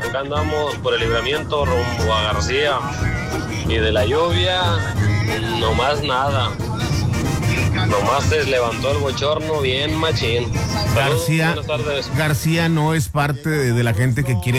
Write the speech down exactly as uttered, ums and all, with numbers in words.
acá andamos por el Libramiento rumbo a García. Y de la lluvia, nomás nada. Nomás se levantó el bochorno bien machín. Saludos, García, buenas tardes. García no es parte de, de la gente que quiere